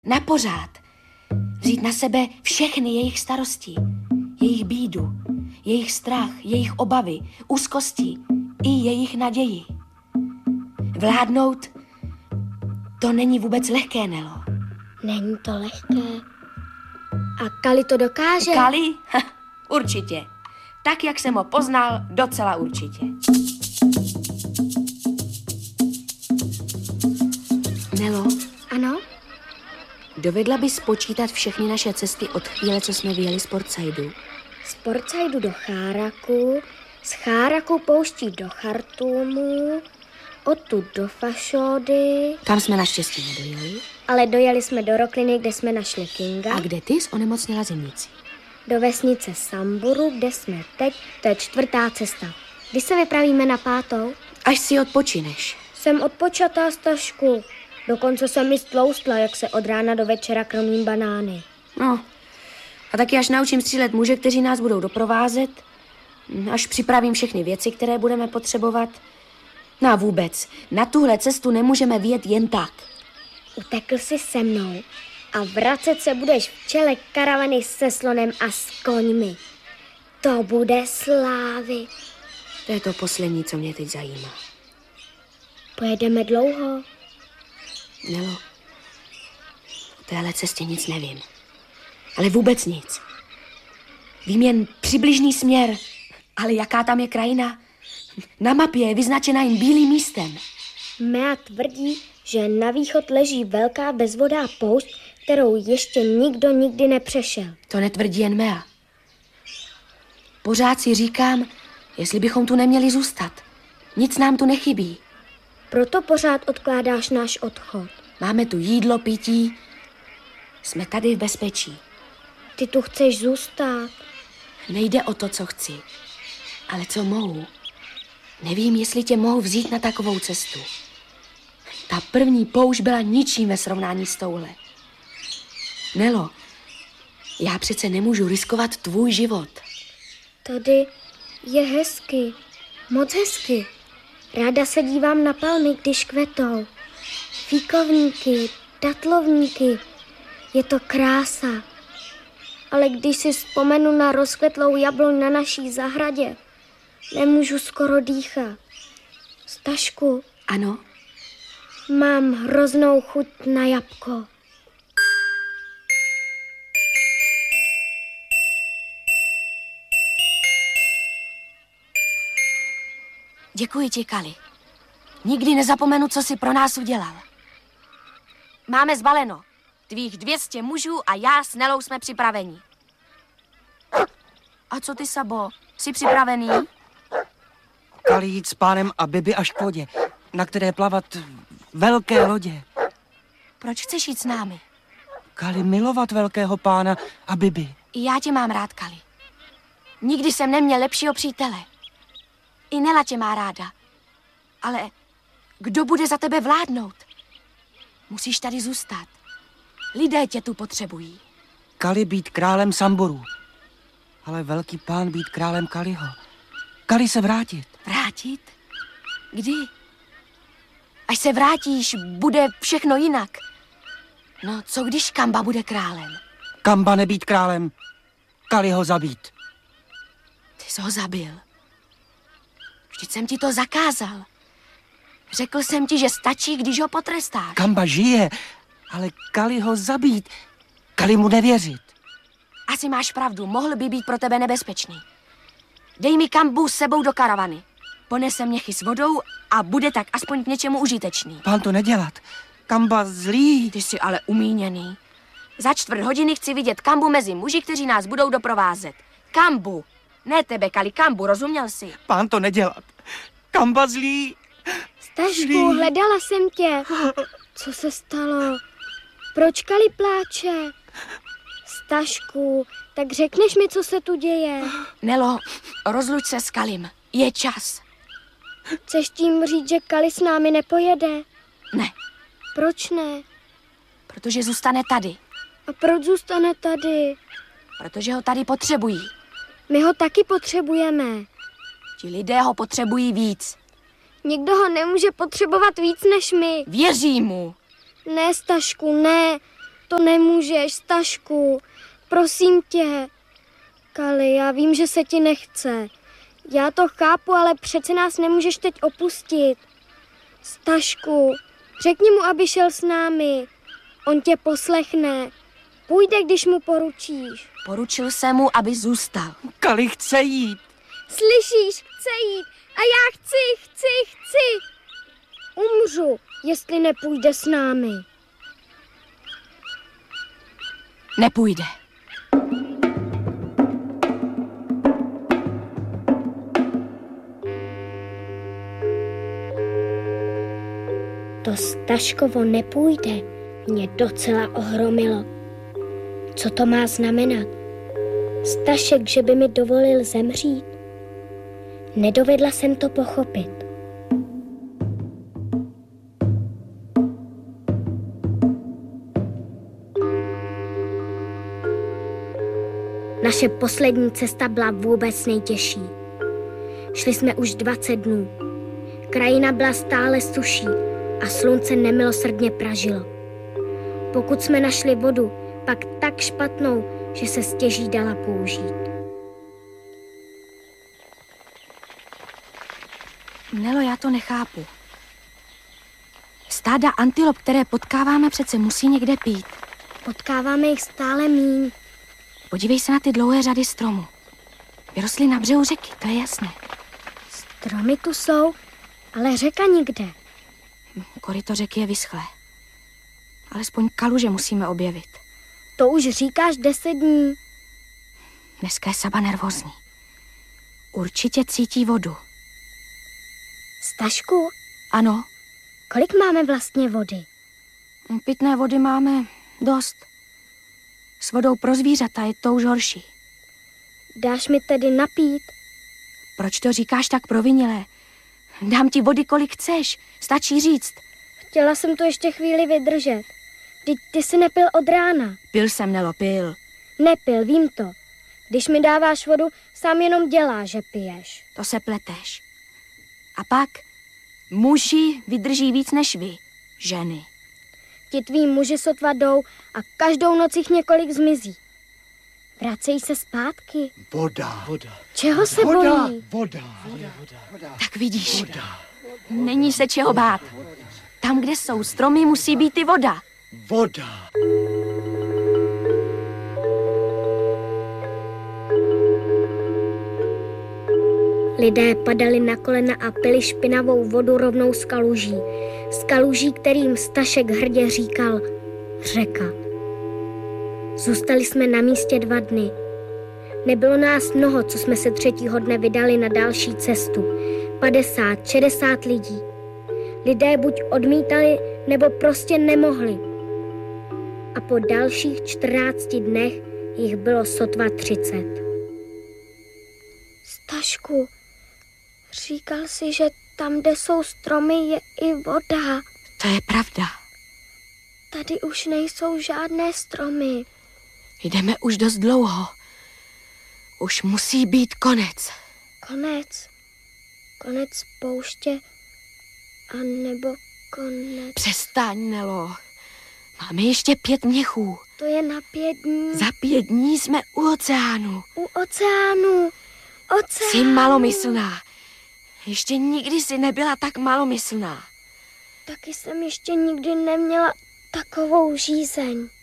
Na pořád. Vzít na sebe všechny jejich starosti, jejich bídu, jejich strach, jejich obavy, úzkosti i jejich naději. Vládnout, to není vůbec lehké, Nelo. Není to lehké. A Kali to dokáže? Kali? Určitě. Tak, jak jsem ho poznal, docela určitě. Nelo? Ano? Dovedla bys spočítat všechny naše cesty od chvíle, co jsme vyjeli z Portsaidu? Z Portsaidu do Cháraku, z Cháraku pouští do Chartumu, odtud do Fašody. Kam jsme naštěstí nedojeli? Ale dojeli jsme do Rokliny, kde jsme našli Kinga. A kde ty jsi onemocněla zimnici? Do vesnice Samburu, kde jsme teď, to je 4. cesta. Kdy se vypravíme na 5? Až si odpočineš. Jsem odpočatá, Stašku. Dokonce jsem mi stloustla, jak se od rána do večera krmím banány. No, a taky až naučím střílet muže, kteří nás budou doprovázet, až připravím všechny věci, které budeme potřebovat. No a vůbec, na tuhle cestu nemůžeme vyjet jen tak. Utekl jsi se mnou a vracet se budeš v čele karavany se slonem a s koňmi. To bude slávy. To je to poslední, co mě teď zajímá. Pojedeme dlouho? Nelo, o téhle cestě nic nevím. Ale vůbec nic. Vím jen přibližný směr. Ale jaká tam je krajina? Na mapě je vyznačena jen bílým místem. Mea tvrdí, že na východ leží velká bezvodná poušť, kterou ještě nikdo nikdy nepřešel. To netvrdí jen Mea. Pořád si říkám, jestli bychom tu neměli zůstat. Nic nám tu nechybí. Proto pořád odkládáš náš odchod. Máme tu jídlo, pití. Jsme tady v bezpečí. Ty tu chceš zůstat. Nejde o to, co chci, ale co mohu. Nevím, jestli tě mohu vzít na takovou cestu. Ta první poušť byla ničím ve srovnání s touhle. Nelo, já přece nemůžu riskovat tvůj život. Tady je hezky, moc hezky. Ráda se dívám na palmy, když kvetou. Fíkovníky, datlovníky. Je to krása. Ale když si vzpomenu na rozkvetlou jabloň na naší zahradě, nemůžu skoro dýchat. Stašku. Ano? Mám hroznou chuť na jabko. Děkuji ti, Kali. Nikdy nezapomenu, co jsi pro nás udělal. Máme zbaleno. Tvých 200 mužů a já s Nelou jsme připraveni. A co ty, Sabo? Jsi připravený? Kali jít s pánem a Bibi až k vodě, na které plavat velké lodě. Proč chceš jít s námi? Kali milovat velkého pána a Bibi. I já tě mám rád, Kali. Nikdy jsem neměl lepšího přítele. I Nela tě má ráda. Ale kdo bude za tebe vládnout? Musíš tady zůstat. Lidé tě tu potřebují. Kali být králem Samburu. Ale velký pán být králem Kaliho. Kali se vrátit. Vrátit? Kdy? Až se vrátíš, bude všechno jinak. No, co když Kamba bude králem? Kamba nebýt králem. Kali ho zabít. Ty jsi ho zabil. Vždyť jsem ti to zakázal. Řekl jsem ti, že stačí, když ho potrestáš. Kamba žije, ale Kali ho zabít. Kali mu nevěřit. Asi máš pravdu, mohl by být pro tebe nebezpečný. Dej mi Kambu s sebou do karavany. Ponese měchy s vodou a bude tak aspoň k něčemu užitečný. Pán to nedělat. Kamba zlý. Ty jsi ale umíněný. Za 4 hodiny chci vidět Kambu mezi muži, kteří nás budou doprovázet. Kambu. Ne tebe, Kali, Kambu, rozuměl jsi? Pán to nedělat. Kamba zlý. Stašku, hledala jsem tě. Co se stalo? Proč Kali pláče? Stašku, tak řekneš mi, co se tu děje. Nelo, rozluč se s Kalim. Je čas. Chceš tím říct, že Kali s námi nepojede? Ne. Proč ne? Protože zůstane tady. A proč zůstane tady? Protože ho tady potřebují. My ho taky potřebujeme. Ti lidé ho potřebují víc. Někdo ho nemůže potřebovat víc než my. Věří mu. Ne, Stašku, ne. To nemůžeš, Stašku. Prosím tě. Kali, já vím, že se ti nechce. Já to chápu, ale přece nás nemůžeš teď opustit. Stašku, řekni mu, aby šel s námi. On tě poslechne. Půjde, když mu poručíš. Poručil jsem mu, aby zůstal. Kali chce jít. Slyšíš, chce jít. A já chci. Umřu, jestli nepůjde s námi. Nepůjde. To Staškovo nepůjde mě docela ohromilo. Co to má znamenat? Stašek, že by mi dovolil zemřít? Nedovedla jsem to pochopit. Naše poslední cesta byla vůbec nejtěžší. Šli jsme už 20 dnů. Krajina byla stále suší a slunce nemilosrdně pražilo. Pokud jsme našli vodu, pak tak špatnou, že se stěží dala použít. Nelo, já to nechápu. Stáda antilop, které potkáváme, přece musí někde pít. Potkáváme jich stále míň. Podívej se na ty dlouhé řady stromů. Vyrostly na břehu řeky, to je jasné. Stromy tu jsou, ale řeka nikde. Koryto řeky je vyschlé. Alespoň kaluže musíme objevit. To už říkáš 10 dní. Dneska je Saba nervózní. Určitě cítí vodu. Stašku, Ano, kolik máme vlastně vody? pitné vody máme dost. S vodou pro zvířata je to už horší. Dáš mi tedy napít? Proč to říkáš tak provinilé? Dám ti vody, kolik chceš. Stačí říct. Chtěla jsem to ještě chvíli vydržet. Vždyť ty jsi nepil od rána. Pil jsem, Nelo, pil. Nepil, vím to. Když mi dáváš vodu, sám jenom dělá, že piješ. To se pleteš. A pak muži vydrží víc než vy, ženy. Ti tví muži sotva jdou a každou noc jich několik zmizí. Vracejí se zpátky. Voda. Čeho se bojí? Voda. Tak vidíš, není se čeho bát. Tam, kde jsou stromy, musí být i voda. Voda. Lidé padali na kolena a pili špinavou vodu rovnou z kaluží. Z kaluží, kterým Stašek hrdě říkal řeka. Zůstali jsme na místě 2 dny. Nebylo nás mnoho, co jsme se 3. dne vydali na další cestu. 50, 60 lidí. Lidé buď odmítali, nebo prostě nemohli. A po dalších 14 dnech jich bylo sotva 30. Stašku, říkal jsi, že tam, kde jsou stromy, je i voda. To je pravda. Tady už nejsou žádné stromy. Jdeme už dost dlouho. Už musí být konec. Konec? Konec pouště? A nebo konec? Přestaň, Nelo. Máme ještě 5 měchů. To je na 5 dní. Za 5 dní jsme u oceánu. U oceánu. Oceánu. Jsi malomyslná. Ještě nikdy jsi nebyla tak malomyslná. Taky jsem ještě nikdy neměla takovou žízeň.